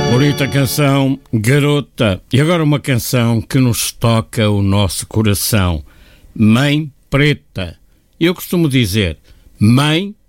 Bonita canção, Garota. E agora uma canção que nos toca o nosso coração. Mãe Preta. Eu costumo dizer, mãe